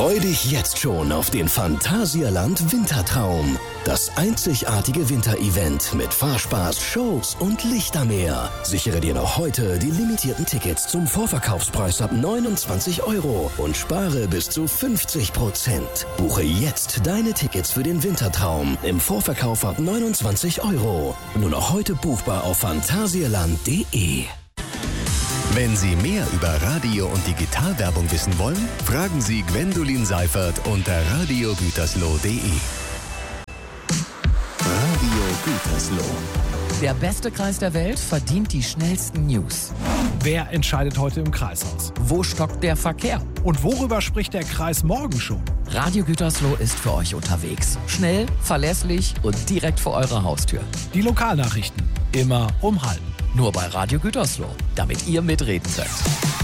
Freu dich jetzt schon auf den Phantasialand Wintertraum. Das einzigartige Winterevent mit Fahrspaß, Shows und Lichtermeer. Sichere dir noch heute die limitierten Tickets zum Vorverkaufspreis ab 29 € und spare bis zu 50%. Buche jetzt deine Tickets für den Wintertraum im Vorverkauf ab 29 €. Nur noch heute buchbar auf phantasialand.de. Wenn Sie mehr über Radio- und Digitalwerbung wissen wollen, fragen Sie Gwendolin Seifert unter radiogütersloh.de. Radio Gütersloh. Der beste Kreis der Welt verdient die schnellsten News. Wer entscheidet heute im Kreishaus? Wo stockt der Verkehr? Und worüber spricht der Kreis morgen schon? Radio Gütersloh ist für euch unterwegs. Schnell, verlässlich und direkt vor eurer Haustür. Die Lokalnachrichten. Immer um 12:30. Nur bei Radio Gütersloh, damit ihr mitreden könnt.